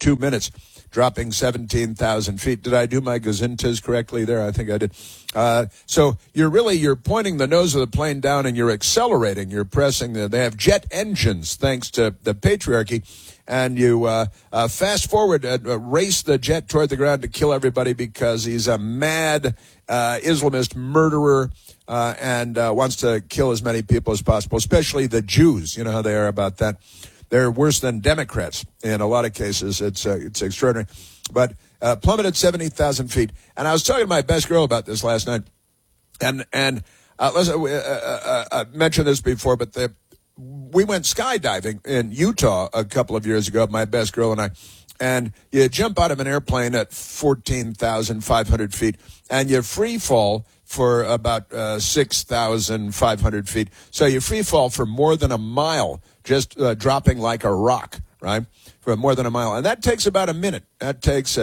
2 minutes, dropping 17,000 feet. Did I do my gazintas correctly there? I think I did. So you're pointing the nose of the plane down and you're accelerating. You're pressing they have jet engines thanks to the patriarchy. And you fast forward, race the jet toward the ground to kill everybody because he's a mad Islamist murderer and wants to kill as many people as possible, especially the Jews. You know how they are about that. They're worse than Democrats in a lot of cases. It's extraordinary. But plummeted 70,000 feet. And I was talking to my best girl about this last night. And listen, I mentioned this before, but we went skydiving in Utah a couple of years ago, my best girl and I. And you jump out of an airplane at 14,500 feet, and you free fall for about 6,500 feet. So you free fall for more than a mile, just dropping like a rock, right? For more than a mile. And that takes about a minute. That takes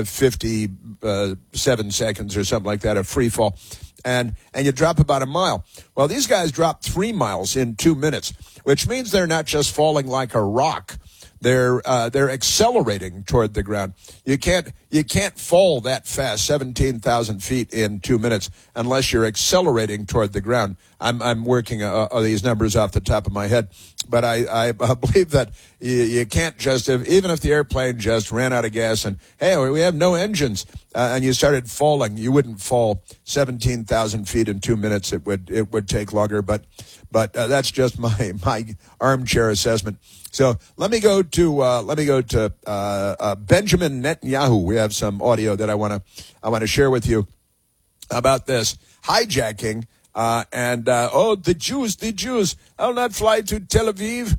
57 seconds or something like that, a free fall. And you drop about a mile. Well, these guys dropped 3 miles in 2 minutes, which means they're not just falling like a rock. They're accelerating toward the ground. You can't fall that fast, 17,000 feet in 2 minutes, unless you're accelerating toward the ground. I'm working these numbers off the top of my head, but I believe that you can't just, even if the airplane just ran out of gas and, hey, we have no engines, and you started falling, you wouldn't fall 17,000 feet in 2 minutes. It would take longer, but that's just my armchair assessment. So let me go to Benjamin Netanyahu. We have some audio that I want to share with you about this hijacking. The Jews, I'll not fly to Tel Aviv.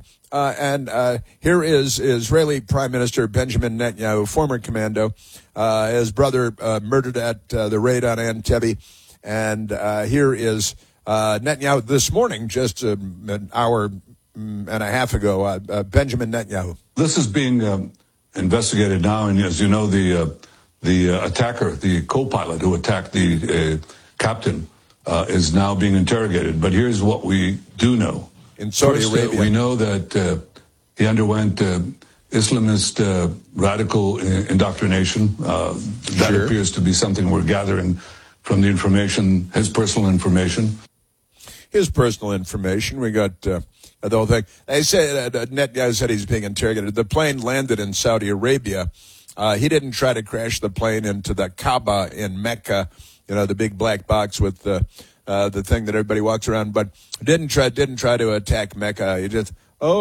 Here is Israeli Prime Minister Benjamin Netanyahu, former commando, his brother murdered at the raid on Entebbe. And here is Netanyahu this morning, just an hour and a half ago, Benjamin Netanyahu. This is being investigated now, and as you know, the attacker, the co-pilot who attacked the captain, is now being interrogated. But here's what we do know. In Saudi Arabia, we know that he underwent Islamist radical indoctrination. That appears to be something we're gathering from the information, his personal information. His personal information. We got the whole thing. They say Netanyahu said he's being interrogated. The plane landed in Saudi Arabia. He didn't try to crash the plane into the Kaaba in Mecca, the big black box with the thing that everybody walks around, but didn't try to attack Mecca. He just,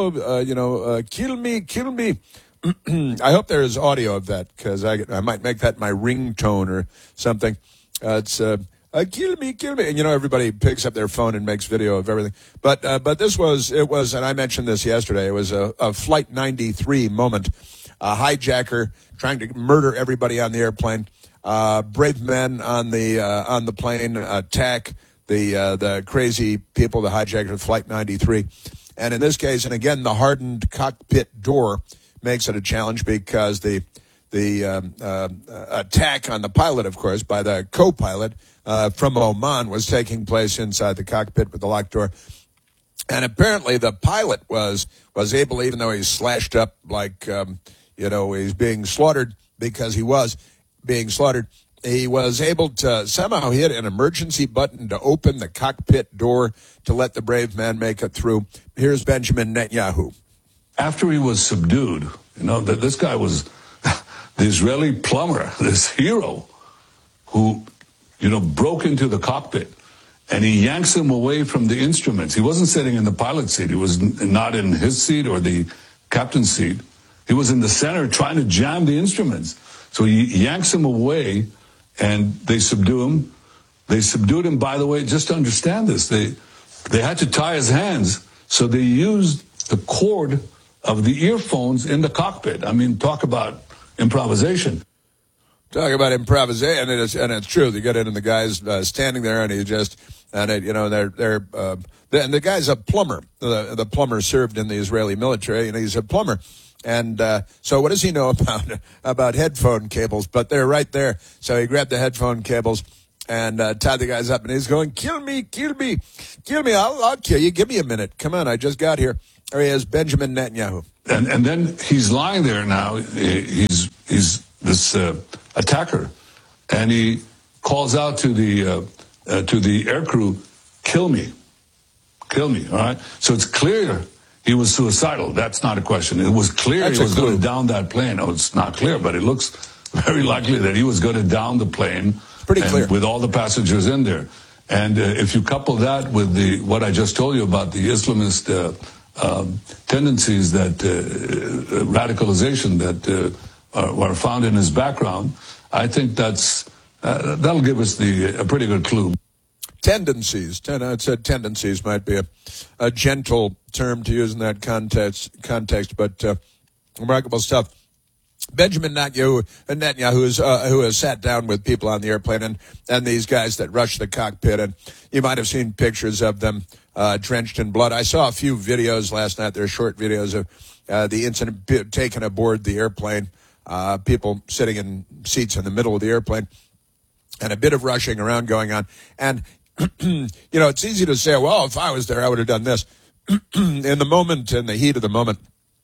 kill me. I hope there is audio of that, because I might make that my ringtone or something. It's kill me. And, everybody picks up their phone and makes video of everything. But it was, and I mentioned this yesterday, it was a Flight 93 moment. A hijacker trying to murder everybody on the airplane. Brave men on the plane attack the crazy people, the hijacker of Flight 93. And in this case, and again, the hardened cockpit door makes it a challenge, because the attack on the pilot, of course, by the co-pilot from Oman was taking place inside the cockpit with the locked door. And apparently the pilot was able, even though he's slashed up like, he's being slaughtered, because he was being slaughtered, he was able to somehow hit an emergency button to open the cockpit door to let the brave man make it through. Here's Benjamin Netanyahu. After he was subdued, this guy was the Israeli plumber, this hero who, broke into the cockpit, and he yanks him away from the instruments. He wasn't sitting in the pilot's seat. He was not in his seat or the captain's seat. He was in the center trying to jam the instruments. So he yanks him away, and they subdue him. They subdued him, by the way, just to understand this. They had to tie his hands, so they used the cord of the earphones in the cockpit. I mean, talk about improvisation. Talk about improvisation, and it's true. They get in, and the guy's standing there, and he just, and the guy's a plumber. The plumber served in the Israeli military, and he's a plumber. And so what does he know about headphone cables? But they're right there. So he grabbed the headphone cables and tied the guys up, and he's going, kill me. I'll kill you. Give me a minute. Come on, I just got here. There he is, Benjamin Netanyahu. And then he's lying there now. He's this attacker, and he calls out to the air crew, "Kill me, kill me." All right. So it's clear he was suicidal. That's not a question. It was clear he was going to down that plane. No, it's not clear, but it looks very likely that he was going to down the plane. Pretty clear. With all the passengers in there. And if you couple that with what I just told you about the Islamist tendencies, that radicalization that are found in his background, I think that'll give us a pretty good clue. Tendencies. I'd said tendencies might be a gentle term to use in that context, but remarkable stuff. Benjamin Netanyahu who has sat down with people on the airplane and these guys that rushed the cockpit, and you might have seen pictures of them drenched in blood. I saw a few videos last night. They're short videos of the incident taken aboard the airplane, people sitting in seats in the middle of the airplane, and a bit of rushing around going on. And, it's easy to say, well, if I was there, I would have done this. In the heat of the moment,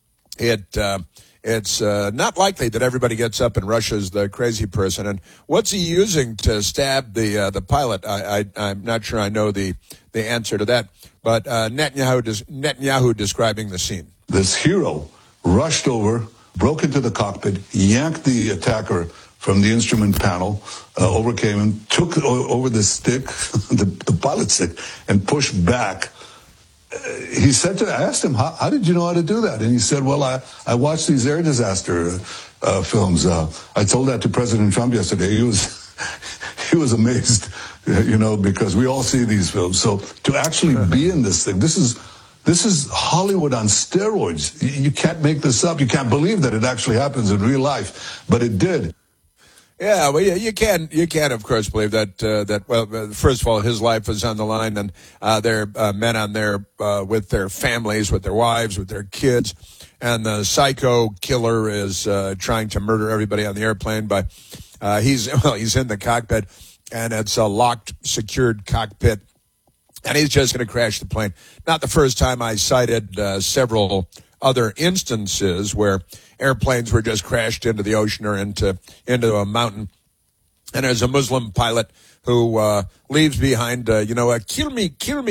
it's not likely that everybody gets up and rushes the crazy person. And what's he using to stab the pilot? I'm not sure I know the answer to that. But Netanyahu describing the scene. This hero rushed over, broke into the cockpit, yanked the attacker from the instrument panel, overcame him, took over the stick, the pilot stick, and pushed back. He said I asked him, how did you know how to do that? And he said, well, I watched these air disaster films. I told that to President Trump yesterday. He was amazed, because we all see these films. So to actually be in this thing, this is Hollywood on steroids. You can't make this up. You can't believe that it actually happens in real life, but it did. Yeah, well, you can, of course, believe that. Well, first of all, his life was on the line, and there are men on there with their families, with their wives, with their kids, and the psycho killer is trying to murder everybody on the airplane. But he's in the cockpit, and it's a locked, secured cockpit, and he's just going to crash the plane. Not the first time. I cited several other instances where airplanes were just crashed into the ocean or into a mountain. And there's a Muslim pilot who leaves behind, a kill me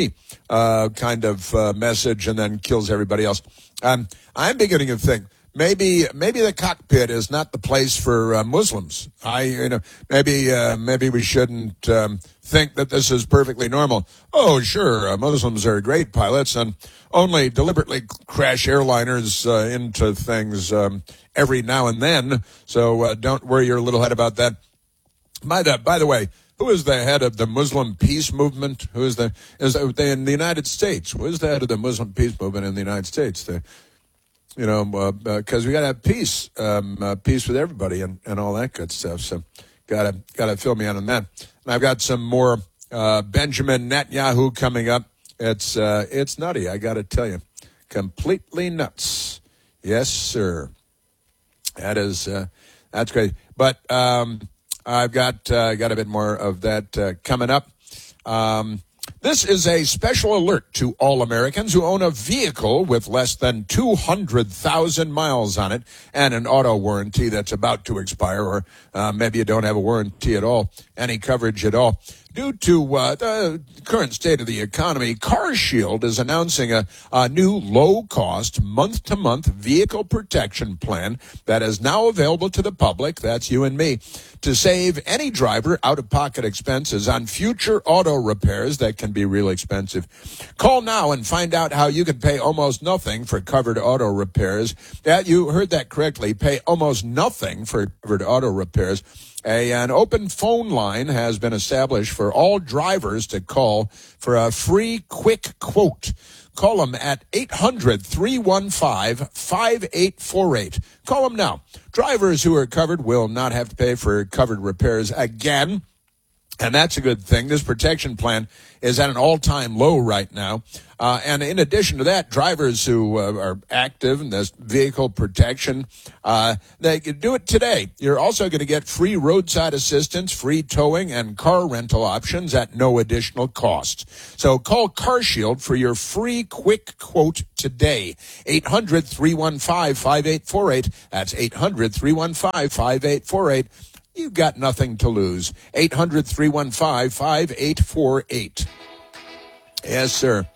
kind of message, and then kills everybody else. I'm beginning to think maybe the cockpit is not the place for Muslims. Maybe we shouldn't think that this is perfectly normal. Oh, sure, Muslims are great pilots and only deliberately crash airliners into things every now and then. So don't worry your little head about that. By the way, who is the head of the Muslim peace movement? Is in the United States? Who is the head of the Muslim peace movement in the United States? Because we got to have peace with everybody and all that good stuff. So gotta fill me in on that. And I've got some more Benjamin Netanyahu coming up. It's nutty, I got to tell you, completely nuts. Yes, sir. That's great. But I've got a bit more of that coming up. This is a special alert to all Americans who own a vehicle with less than 200,000 miles on it and an auto warranty that's about to expire, or maybe you don't have a warranty at all, any coverage at all. Due to the current state of the economy, CarShield is announcing a new low-cost, month-to-month vehicle protection plan that is now available to the public, that's you and me, to save any driver out-of-pocket expenses on future auto repairs that can be real expensive. Call now and find out how you can pay almost nothing for covered auto repairs. Yeah, you heard that correctly. Pay almost nothing for covered auto repairs. An open phone line has been established for all drivers to call for a free quick quote. Call them at 800-315-5848. Call them now. Drivers who are covered will not have to pay for covered repairs again. And that's a good thing. This protection plan is at an all-time low right now. And in addition to that, drivers who are active in this vehicle protection, they can do it today. You're also going to get free roadside assistance, free towing, and car rental options at no additional cost. So call CarShield for your free quick quote today. 800-315-5848. That's 800-315-5848. You've got nothing to lose. 800-315-5848. Yes, sir.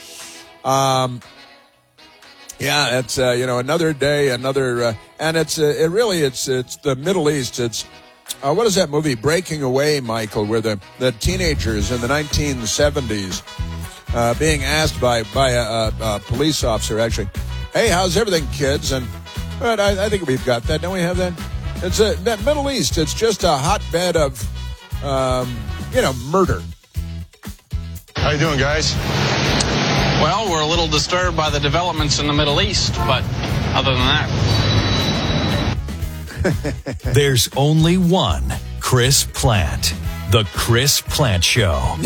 Yeah, it's, another day, another, and it's the Middle East. It's, what is that movie, Breaking Away, Michael, where the teenagers in the 1970s, being asked by a police officer, actually, hey, how's everything, kids? And, but I think we've got that. Don't we have that? It's that Middle East. It's just a hotbed of, murder. How you doing, guys? Well, we're a little disturbed by the developments in the Middle East, but other than that. There's only one Chris Plant. The Chris Plant Show.